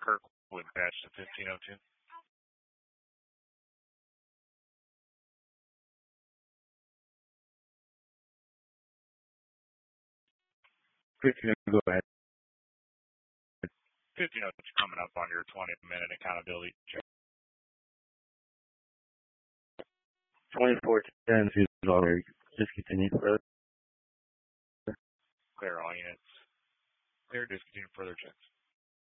Kirkwood, patch to 1502. 15, go ahead. 1502 coming up on your 20-minute accountability check. 2410 is already discontinued further. Clear all units. Clear, discontinue further checks.